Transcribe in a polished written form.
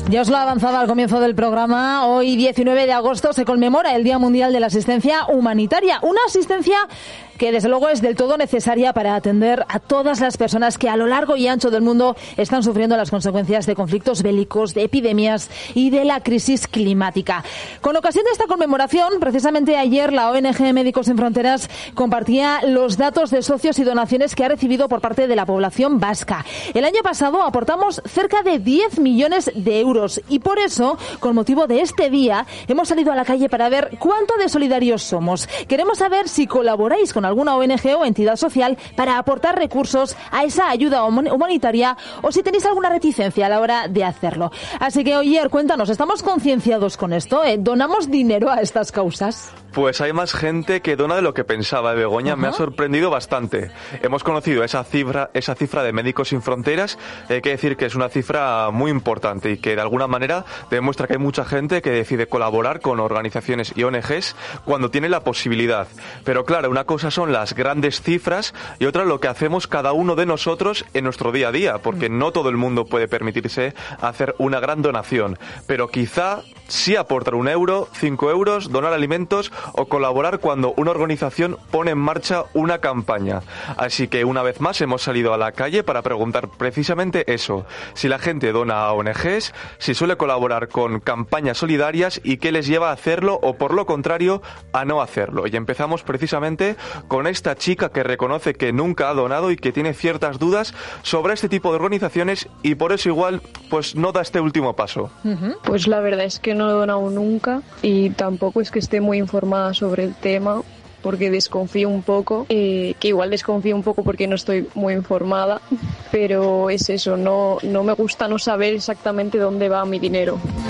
Ya os lo avanzaba al comienzo del programa. Hoy, 19 de agosto, se conmemora el Día Mundial de la Asistencia Humanitaria. Una asistencia que, desde luego, es del todo necesaria para atender a todas las personas que a lo largo y ancho del mundo están sufriendo las consecuencias de conflictos bélicos, de epidemias y de la crisis climática. Con ocasión de esta conmemoración, precisamente ayer, la ONG Médicos Sin Fronteras compartía los datos de socios y donaciones que ha recibido por parte de la población vasca. El año pasado aportamos cerca de 10 millones de euros. Y por eso, con motivo de este día, hemos salido a la calle para ver cuánto de solidarios somos. Queremos saber si colaboráis con alguna ONG o entidad social para aportar recursos a esa ayuda humanitaria o si tenéis alguna reticencia a la hora de hacerlo. Así que, Oyer, cuéntanos, ¿estamos concienciados con esto? ¿Donamos dinero a estas causas? Pues hay más gente que dona de lo que pensaba, Begoña. Me ha sorprendido bastante. Hemos conocido esa cifra de Médicos Sin Fronteras. Hay que decir que es una cifra muy importante y que de alguna manera demuestra que hay mucha gente que decide colaborar con organizaciones y ONGs cuando tiene la posibilidad. Pero claro, una cosa son las grandes cifras y otra lo que hacemos cada uno de nosotros en nuestro día a día, porque no todo el mundo puede permitirse hacer una gran donación. Pero quizá sí aportar 1 euro, 5 euros, donar alimentos o colaborar cuando una organización pone en marcha una campaña. Así que una vez más hemos salido a la calle para preguntar precisamente eso, si la gente dona a ONGs, si suele colaborar con campañas solidarias y qué les lleva a hacerlo o por lo contrario a no hacerlo. Y empezamos precisamente con esta chica que reconoce que nunca ha donado y que tiene ciertas dudas sobre este tipo de organizaciones y por eso igual pues no da este último paso. Pues la verdad es que no he donado nunca y tampoco es que esté muy informada sobre el tema porque desconfío un poco, que igual desconfío un poco porque no estoy muy informada, pero es eso, no me gusta no saber exactamente dónde va mi dinero.